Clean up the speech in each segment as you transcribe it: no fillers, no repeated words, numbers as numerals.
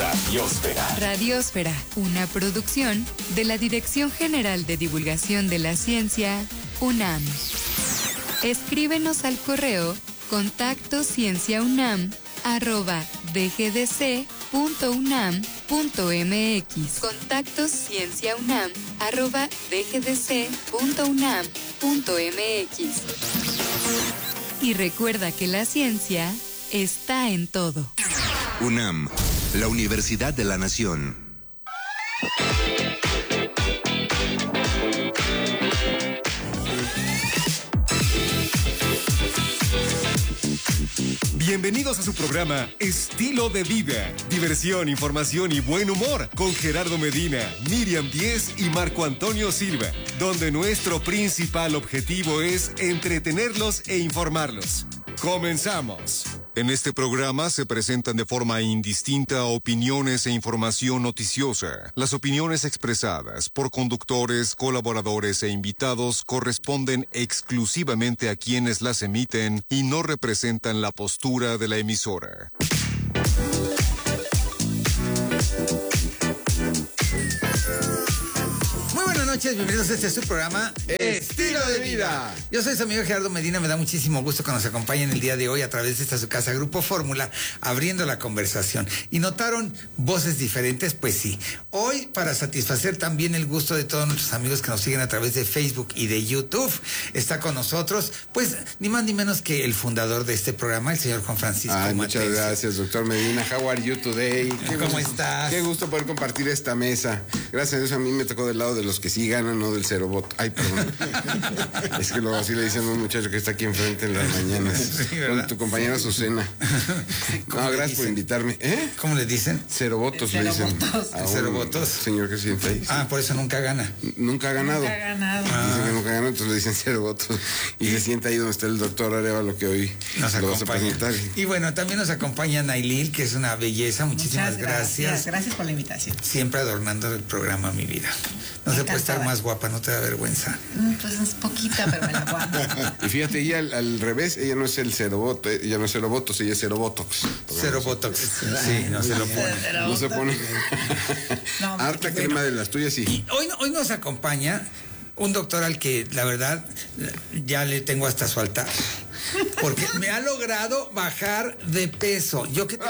Radiósfera. Radiósfera, una producción de la Dirección General de Divulgación de la Ciencia, UNAM. Escríbenos al correo contactoscienciaunam@dgdc.unam.mx. contactoscienciaunam@dgdc.unam.mx. Y recuerda que la ciencia está en todo. UNAM, la Universidad de la Nación. Bienvenidos a su programa Estilo de Vida. Diversión, información y buen humor con Gerardo Medina, Miriam Díez y Marco Antonio Silva, donde nuestro principal objetivo es entretenerlos e informarlos. ¡Comenzamos! En este programa se presentan de forma indistinta opiniones e información noticiosa. Las opiniones expresadas por conductores, colaboradores e invitados corresponden exclusivamente a quienes las emiten y no representan la postura de la emisora. Buenas noches, bienvenidos a este su programa Estilo de Vida. Yo soy su amigo Gerardo Medina, me da muchísimo gusto que nos acompañen el día de hoy a través de esta su casa Grupo Fórmula, abriendo la conversación. ¿Y notaron voces diferentes? Pues sí. Hoy, para satisfacer también el gusto de todos nuestros amigos que nos siguen a través de Facebook y de YouTube, está con nosotros, pues, ni más ni menos que el fundador de este programa, el señor Juan Francisco Mateos. Muchas gracias, doctor Medina. How are you today? ¿Cómo estás? Qué gusto poder compartir esta mesa. Gracias a Dios, a mí me tocó del lado de los que sí ganan, no del cero voto. Ay, perdón. Es que luego así le dicen a un muchacho que está aquí enfrente en las mañanas. Sí, con tu compañera Azucena. No, gracias por invitarme. ¿Cómo le dicen? Cero votos le dicen. Cero votos. Señor que siente ahí. Ah, por eso nunca gana. Nunca ha ganado. Nunca ha ganado. Dicen que nunca ha ganado, entonces le dicen cero votos. Y se sienta ahí donde está el doctor Arevalo, que hoy nos lo vas a presentar. Y bueno, también nos acompaña Nailil, que es una belleza. Muchísimas gracias. Gracias por la invitación. Siempre adornando el programa, mi vida. No se puede estar más guapa, no te da vergüenza. Pues es poquita, pero me la guardo. Y fíjate, ella al revés, ella no es el cero voto, ella no es cero votos, ella es cero botox. Cero botox. Sí, no se lo pone. No se pone. No, harta crema de las tuyas, sí. Y hoy nos acompaña un doctor al que la verdad ya le tengo hasta su altar. Porque me ha logrado bajar de peso. Yo que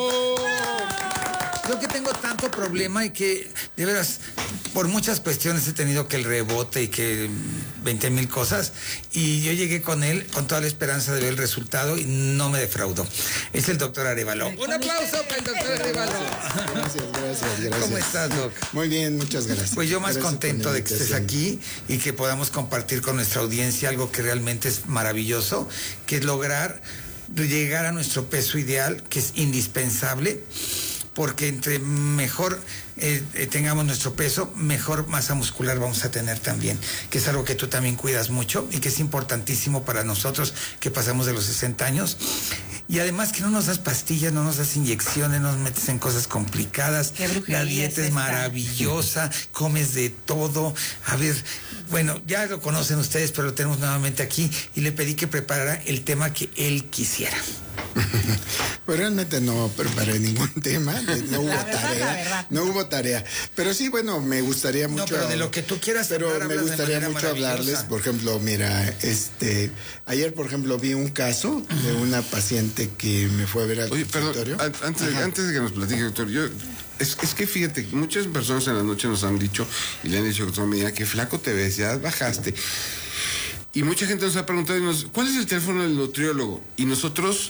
tengo tanto problema y que, de veras, por muchas cuestiones he tenido que el rebote y que 20,000 cosas, y yo llegué con él con toda la esperanza de ver el resultado y no me defraudó. Es el doctor Arevalo. Un aplauso para el doctor Arevalo. Gracias. ¿Cómo estás, doc? Muy bien, muchas gracias. Pues yo más gracias contento de que estés aquí y que podamos compartir con nuestra audiencia algo que realmente es maravilloso, que es lograr llegar a nuestro peso ideal, que es indispensable, porque entre mejor tengamos nuestro peso, mejor masa muscular vamos a tener también, que es algo que tú también cuidas mucho y que es importantísimo para nosotros que pasamos de los 60 años. Y además que no nos das pastillas, no nos das inyecciones, no nos metes en cosas complicadas. La dieta es maravillosa, comes de todo. A ver, bueno, ya lo conocen ustedes, pero lo tenemos nuevamente aquí y le pedí que preparara el tema que él quisiera. Pues realmente no preparé ningún tema, no hubo tarea, pero sí, bueno, me gustaría mucho. No, pero de lo que tú quieras. Pero me gustaría mucho hablarles, por ejemplo, mira, ayer, por ejemplo, vi un caso de una paciente que me fue a ver al consultorio. Antes de que nos platique, doctor, es que fíjate, muchas personas en la noche nos han dicho, y le han dicho, doctor, mira, qué flaco te ves, ya bajaste. Y mucha gente nos ha preguntado, ¿cuál es el teléfono del nutriólogo? Y nosotros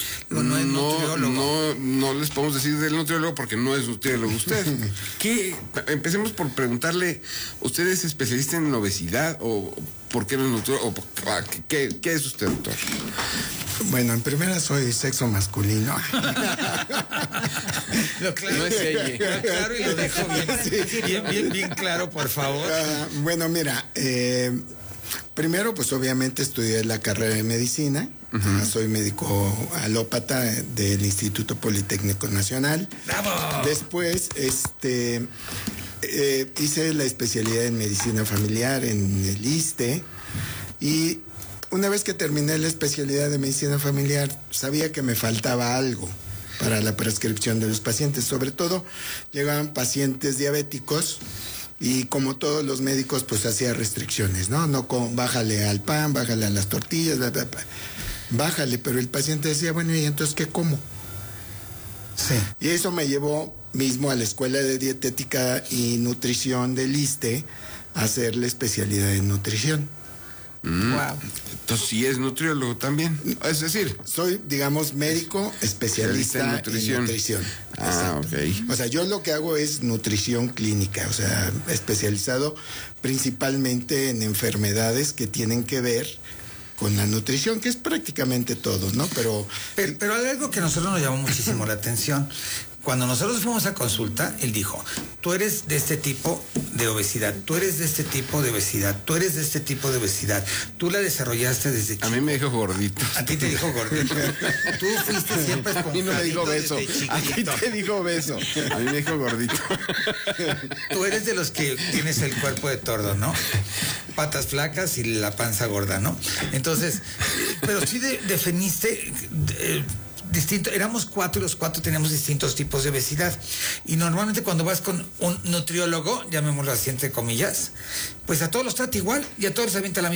no les podemos decir del nutriólogo porque no es nutriólogo usted. Empecemos por preguntarle, ¿usted es especialista en obesidad o por qué no es nutriólogo? ¿Qué es usted, doctor? Bueno, en primera soy sexo masculino. Lo claro, no es ella. Lo claro y lo dejo bien claro, por favor. Bueno, mira, primero, pues obviamente estudié la carrera de medicina. Soy médico alópata del Instituto Politécnico Nacional. ¡Bravo! Después, hice la especialidad en medicina familiar en el ISSSTE. Y una vez que terminé la especialidad de medicina familiar, sabía que me faltaba algo. para la prescripción de los pacientes. Sobre todo llegaban pacientes diabéticos y como todos los médicos pues hacía restricciones, ¿no? Bájale al pan, bájale a las tortillas, bájale, pero el paciente decía, bueno, ¿y entonces qué como? Sí. Y eso me llevó mismo a la Escuela de Dietética y Nutrición del ISSSTE a hacer la especialidad en nutrición. Wow. Entonces sí es nutriólogo también. Es decir, Soy, digamos, médico especialista en nutrición. Ah, ok. O sea, yo lo que hago es nutrición clínica, o sea, especializado principalmente en enfermedades que tienen que ver con la nutrición, que es prácticamente todo, ¿no? Pero hay algo que a nosotros nos llamó muchísimo la atención. Cuando nosotros fuimos a consulta, él dijo, tú eres de este tipo de obesidad, tú eres de este tipo de obesidad, tú eres de este tipo de obesidad, tú la desarrollaste desde chico. A mí me dijo gordito. A ti te dijo gordito. Tú fuiste siempre A mí no me dijo beso. A ti te dijo beso. A mí me dijo gordito. Tú eres de los que tienes el cuerpo de tordo, ¿no? Patas flacas y la panza gorda, ¿no? Entonces, pero sí definiste... distinto, éramos 4 y los 4 teníamos distintos tipos de obesidad. Y normalmente cuando vas con un nutriólogo, llamémoslo así entre comillas, pues a todos los trata igual y a todos les avienta la misma.